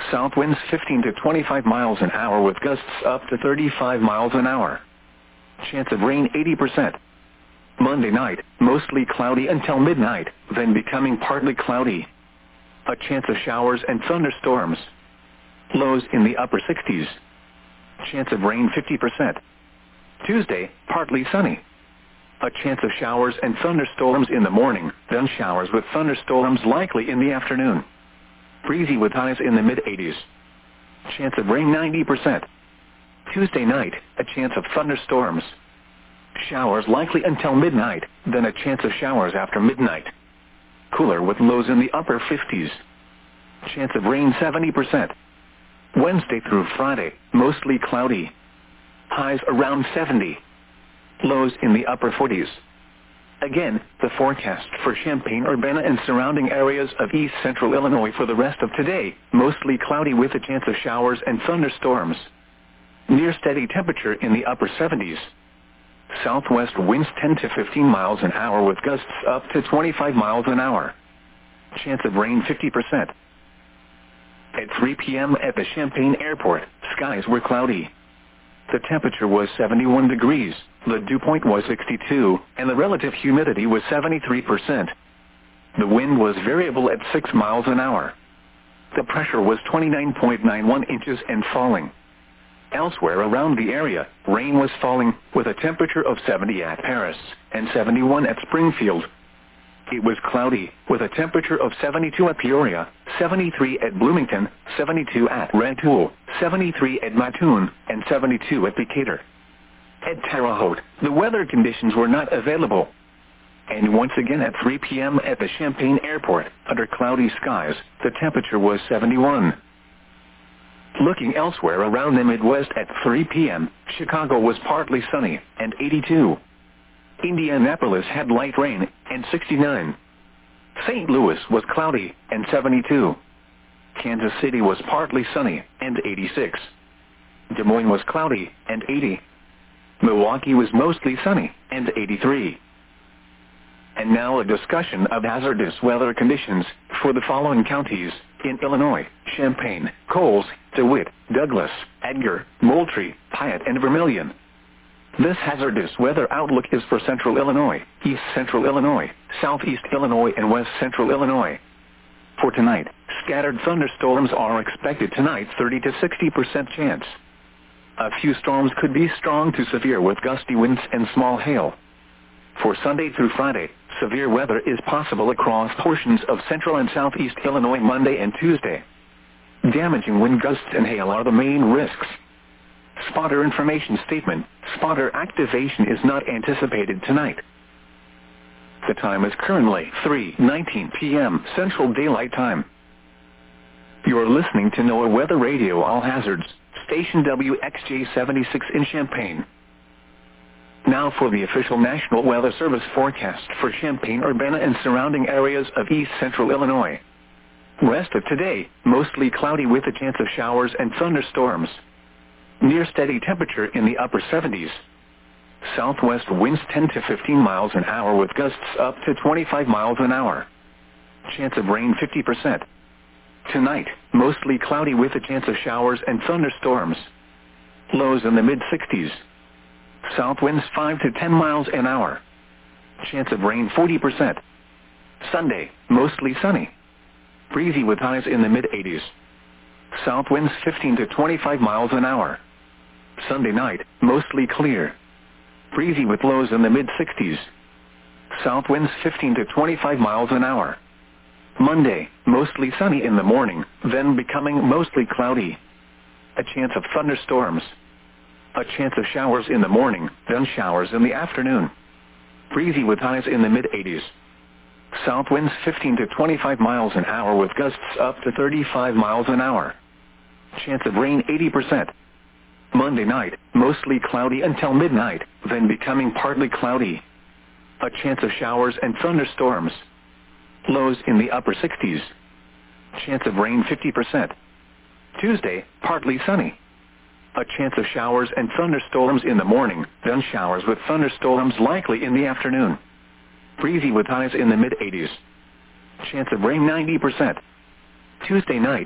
South winds 15 to 25 miles an hour with gusts up to 35 miles an hour. Chance of rain 80%. Monday night, mostly cloudy until midnight, then becoming partly cloudy. A chance of showers and thunderstorms. Lows in the upper 60s. Chance of rain 50%. Tuesday, partly sunny. A chance of showers and thunderstorms in the morning, then showers with thunderstorms likely in the afternoon. Breezy with highs in the mid-80s. Chance of rain 90%. Tuesday night, a chance of thunderstorms. Showers likely until midnight, then a chance of showers after midnight. Cooler with lows in the upper 50s. Chance of rain 70%. Wednesday through Friday, mostly cloudy. Highs around 70. Lows in the upper 40s. Again, the forecast for Champaign-Urbana and surrounding areas of east central Illinois for the rest of today, mostly cloudy with a chance of showers and thunderstorms. Near steady temperature in the upper 70s. Southwest winds 10 to 15 miles an hour with gusts up to 25 miles an hour. Chance of rain 50%. At 3 p.m. at the Champaign Airport, skies were cloudy. The temperature was 71 degrees, the dew point was 62, and the relative humidity was 73%. The wind was variable at 6 miles an hour. The pressure was 29.91 inches and falling. Elsewhere around the area, rain was falling, with a temperature of 70 at Paris and 71 at Springfield. It was cloudy, with a temperature of 72 at Peoria, 73 at Bloomington, 72 at Rantoul, 73 at Mattoon, and 72 at Decatur. At Terre Haute, the weather conditions were not available. And once again at 3 p.m. at the Champaign Airport, under cloudy skies, the temperature was 71. Looking elsewhere around the Midwest at 3 p.m., Chicago was partly sunny, and 82. Indianapolis had light rain, and 69. St. Louis was cloudy, and 72. Kansas City was partly sunny, and 86. Des Moines was cloudy, and 80. Milwaukee was mostly sunny, and 83. And now a discussion of hazardous weather conditions for the following counties in Illinois: Champaign, Coles, DeWitt, Douglas, Edgar, Moultrie, Piatt, and Vermilion. This hazardous weather outlook is for Central Illinois, East Central Illinois, Southeast Illinois, and West Central Illinois. For tonight, scattered thunderstorms are expected tonight, 30 to 60% chance. A few storms could be strong to severe with gusty winds and small hail. For Sunday through Friday, severe weather is possible across portions of central and southeast Illinois Monday and Tuesday. Damaging wind gusts and hail are the main risks. Spotter information statement: spotter activation is not anticipated tonight. The time is currently 3:19 p.m. Central Daylight Time. You are listening to NOAA Weather Radio All Hazards, station WXJ-76 in Champaign. Now for the official National Weather Service forecast for Champaign-Urbana and surrounding areas of east central Illinois. Rest of today, mostly cloudy with a chance of showers and thunderstorms. Near steady temperature in the upper 70s. Southwest winds 10 to 15 miles an hour with gusts up to 25 miles an hour. Chance of rain 50%. Tonight, mostly cloudy with a chance of showers and thunderstorms. Lows in the mid-60s. South winds 5 to 10 miles an hour. Chance of rain 40%. Sunday, mostly sunny. Breezy with highs in the mid-80s. South winds 15 to 25 miles an hour. Sunday night, mostly clear. Breezy with lows in the mid-60s. South winds 15 to 25 miles an hour. Monday, mostly sunny in the morning, then becoming mostly cloudy. A chance of thunderstorms. A chance of showers in the morning, then showers in the afternoon. Breezy with highs in the mid-80s. South winds 15 to 25 miles an hour with gusts up to 35 miles an hour. Chance of rain 80%. Monday night, mostly cloudy until midnight, then becoming partly cloudy. A chance of showers and thunderstorms. Lows in the upper 60s. Chance of rain 50%. Tuesday, partly sunny. A chance of showers and thunderstorms in the morning, then showers with thunderstorms likely in the afternoon. Breezy with highs in the mid-80s. Chance of rain 90%. Tuesday night,